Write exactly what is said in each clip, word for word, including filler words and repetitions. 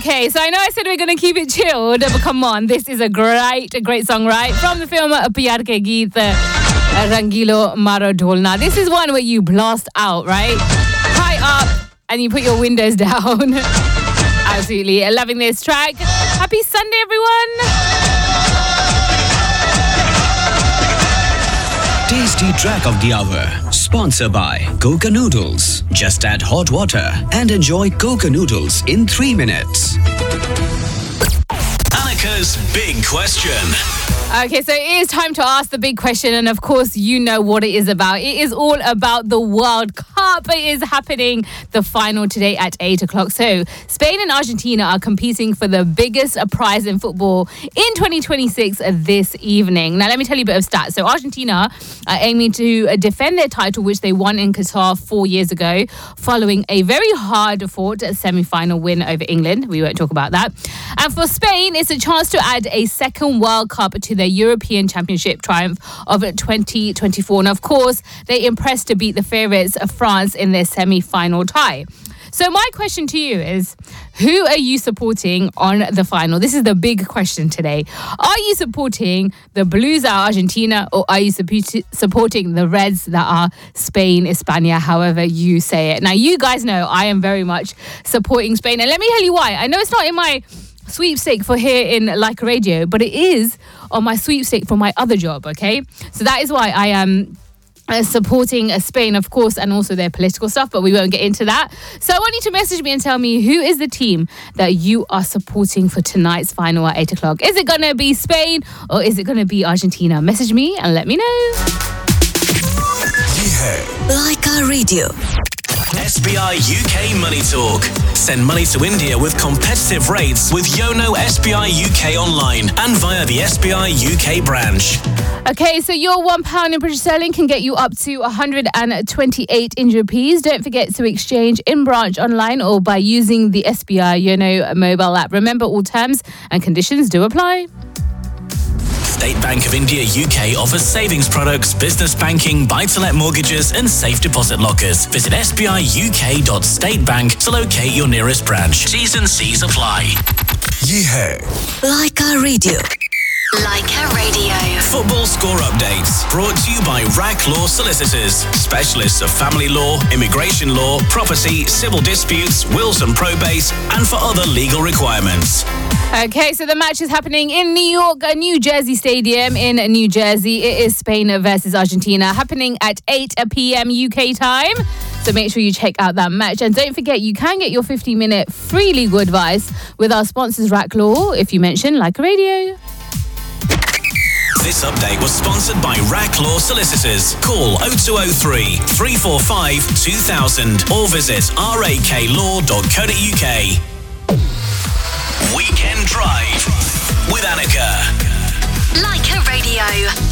Okay, so I know I said we're going to keep it chilled, but come on, this is a great, a great song, right? From the film Pyar Ke Geet, Rangilo Maro Dholna. This is one where you blast out, right? High up, and you put your windows down. Absolutely loving this track. Happy Sunday, everyone. Tasty track of the hour, sponsored by Coca Noodles. Just add hot water and enjoy Coca Noodles in three minutes. Annika's big question. Okay, so it is time to ask the big question, and of course, you know what it is about. It is all about the World Cup. It is happening, the final today at eight o'clock. So, Spain and Argentina are competing for the biggest prize in football in twenty twenty-six this evening. Now, let me tell you a bit of stats. So, Argentina are aiming to defend their title, which they won in Qatar four years ago, following a very hard-fought semi-final win over England. We won't talk about that. And for Spain, it's a chance to add a second World Cup to their European Championship triumph of twenty twenty-four. And of course, they impressed to beat the favourites of France in their semi-final tie. So my question to you is, who are you supporting on the final? This is the big question today. Are you supporting the Blues that are Argentina, or are you supporting the Reds that are Spain, España, however you say it? Now, you guys know I am very much supporting Spain. And let me tell you why. I know it's not in my sweepstake for here in Like Radio, but it is on my sweepstake for my other job, okay? So that is why I am uh, supporting uh, Spain, of course, and also their political stuff, but we won't get into that. So I want you to message me and tell me, who is the team that you are supporting for tonight's final at eight o'clock? Is it going to be Spain or is it going to be Argentina? Message me and let me know. Yeah. Like our radio. S B I U K Money Talk. Send money to India with competitive rates with Yono S B I U K online and via the S B I U K branch. Okay, so your one pound in British sterling can get you up to one hundred twenty-eight Indian rupees. Don't forget to exchange in branch, online, or by using the S B I Yono mobile app. Remember, all terms and conditions do apply. State Bank of India U K offers savings products, business banking, buy-to-let mortgages and safe deposit lockers. Visit s b i u k dot state bank to locate your nearest branch. T's and C's apply. Yeah. Like our radio. Like a radio. Football score updates brought to you by R A C Law Solicitors, specialists of family law, immigration law, property, civil disputes, wills and probate, and for other legal requirements. Okay, so the match is happening in New York, New Jersey Stadium in New Jersey. It is Spain versus Argentina, happening at eight p.m. U K time. So make sure you check out that match. And don't forget, you can get your fifteen minute free legal advice with our sponsors, R A C Law, if you mention Like a Radio. This update was sponsored by R A C Law Solicitors. Call oh two oh three, three four five, two thousand or visit r a k law dot co dot u k. Weekend Drive with Annika. Like a Radio.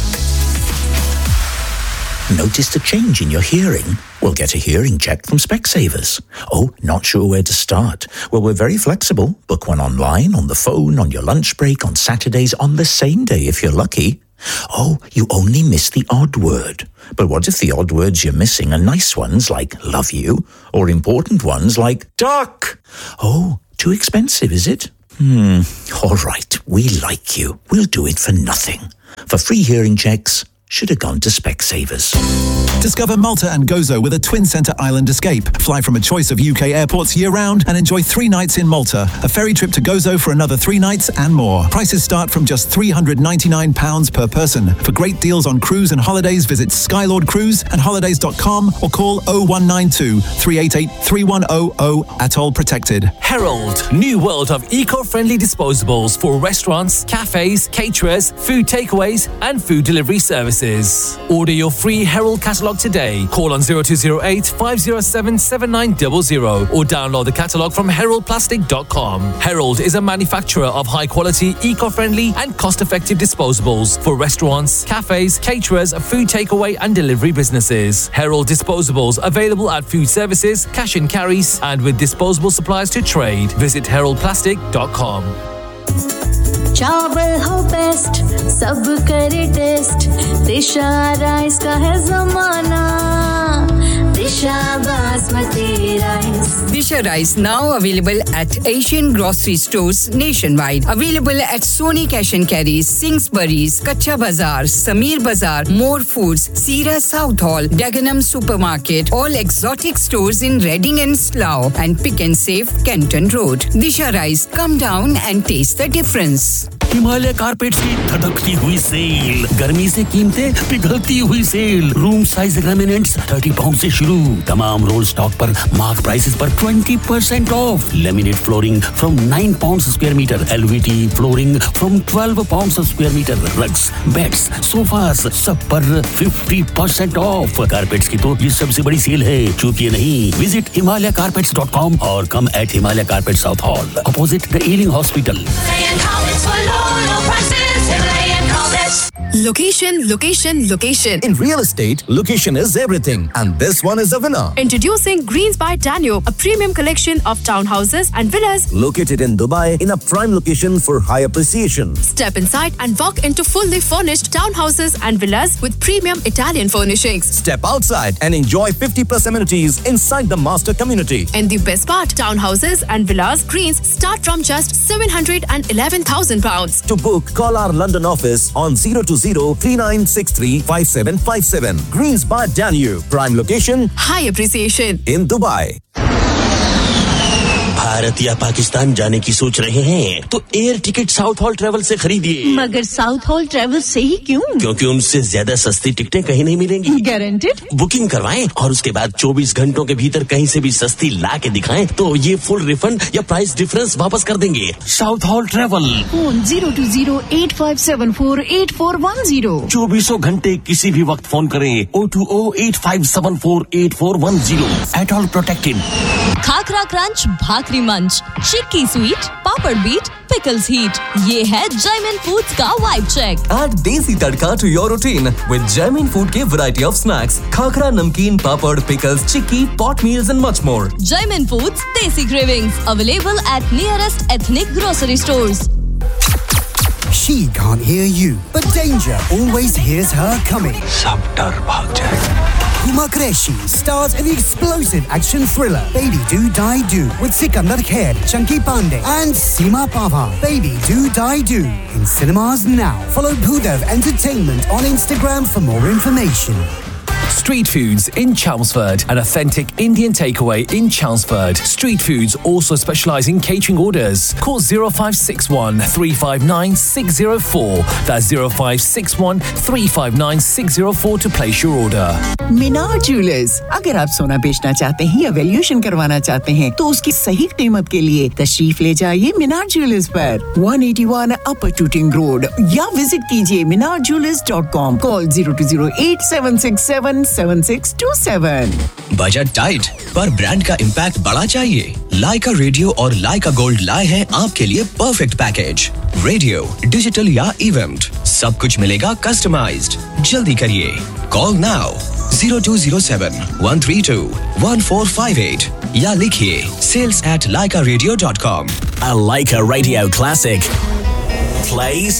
Noticed a change in your hearing? Well, get a hearing check from Specsavers. Oh, not sure where to start? Well, we're very flexible. Book one online, on the phone, on your lunch break, on Saturdays, on the same day if you're lucky. Oh, you only miss the odd word. But what if the odd words you're missing are nice ones like love you, or important ones like duck? Oh, too expensive, is it? Hmm, all right, we like you. We'll do it for nothing. For free hearing checks, should have gone to Specsavers. Discover Malta and Gozo with a Twin Centre Island escape. Fly from a choice of U K airports year-round and enjoy three nights in Malta. A ferry trip to Gozo for another three nights and more. Prices start from just three hundred ninety-nine pounds per person. For great deals on cruise and holidays, visit Skylord Cruise and holidays dot com or call oh one nine two, three eight eight, three one oh oh. Atoll protected. Herald, new world of eco-friendly disposables for restaurants, cafes, caterers, food takeaways and food delivery services. Order your free Herald catalogue today. Call on oh two oh eight, five oh seven, seven nine zero zero or download the catalogue from herald plastic dot com. Herald is a manufacturer of high-quality, eco-friendly and cost-effective disposables for restaurants, cafes, caterers, food takeaway and delivery businesses. Herald disposables available at food services, cash and carries and with disposable supplies to trade. Visit herald plastic dot com. चावल हो best सब करे test दिशा rice का है जमाना Disha Basmati rice. Disha rice now available at Asian grocery stores nationwide. Available at Sony Cash and Carry, Singsbury's, Kacha Bazaar, Samir Bazaar, More Foods, Sira South Hall, Dagenham Supermarket, all exotic stores in Reading and Slough, and Pick and Save, Kenton Road. Disha rice, come down and taste the difference. Himalaya carpets की धड़कती हुई cell, गर्मी से कीमतें पिघलती हुई cell, room size laminates तीस pound से शुरू, तमाम रोल स्टॉक पर मार्क प्राइसेस पर बीस percent of, laminate flooring from nine pounds square metre, L V T flooring from twelve pounds square metre, rugs, beds, sofas सब पर fifty percent ऑफ। कारपेट्स की तो ये सबसे बड़ी सेल है, चूकिए नहीं। Visit himalaya carpets dot com और कम eight Himalaya Carpets South Hall, opposite the Ealing Hospital. Location, location, location. In real estate, location is everything. And this one is a winner. Introducing Greens by Danube, a premium collection of townhouses and villas located in Dubai in a prime location for high appreciation. Step inside and walk into fully furnished townhouses and villas with premium Italian furnishings. Step outside and enjoy fifty plus amenities inside the master community. And the best part, townhouses and villas Greens start from just seven hundred eleven thousand pounds. To book, call our London office on zero two zero three nine six three five seven five seven. Greens by Danube, prime location, high appreciation in Dubai. Bharat या पाकिस्तान जाने की सोच रहे हैं तो air ticket south hall travel से खरीदिए। मगर साउथ हॉल ट्रेवल से ही क्यों? क्योंकि उनसे ज्यादा सस्ती टिकटें कहीं नहीं मिलेंगी। गारंटेड? बुकिंग करवाएं और उसके बाद चौबीस घंटों के भीतर कहीं से भी सस्ती ला के दिखाएं तो ये फुल रिफंड या प्राइस डिफरेंस वापस कर देंगे। South hall travel, phone zero two zero eight five seven four eight four one zero। चौबीसों घंटे किसी भी वक्त फोन करें zero two zero eight five seven four eight four one zero। At all protected. Khakhra crunch, भाकरी मंच, चिक्की sweet, पापड़ beat, pickles heat, ये है Jaymin foods का वाइब चेक। Add देसी तड़का to your routine with Jaimin Food के variety of snacks, खाकरा, नमकीन, पापड़, pickles, chikki, pot meals and much more. Jaimin Foods Desi Cravings, available at nearest ethnic grocery stores. She can't hear you, but danger always hears her coming. सब डर भाग जाएगा। Huma Qureshi stars in the explosive action thriller Baby Do Die Do with Sikandar Kher, Chunky Pandey and Seema Pava. Baby Do Die Do in cinemas now. Follow Bhudev Entertainment on Instagram for more information. Street Foods in Chelmsford, an authentic Indian takeaway in Chelmsford. Street Foods also specialise in catering orders. Call zero five six one three five nine six zero four. That's zero five six one three five nine six zero four to place your order. Minar jewellers, अगर आप सोना बेचना चाहते हैं या valuation करवाना चाहते हैं तो उसकी सही कीमत के लिए तशरीफ ले जाइए मीनार ज्वेलर्स पर one eighty-one अपर टूटिंग रोड या विजिट कीजिए मीनार jewellers dot com. Call zero two zero eight seven six seven seven six two seven। Budget tight पर ब्रांड का इम्पैक्ट बड़ा चाहिए? लाइका रेडियो और लाइका गोल्ड लाए हैं आपके लिए परफेक्ट पैकेज। रेडियो, डिजिटल या इवेंट, सब कुछ मिलेगा कस्टमाइज्ड। जल्दी करिए, call now zero two zero seven one three two one four five eight या लिखिए sales at laika radio dot com। A Laika Radio Classic plays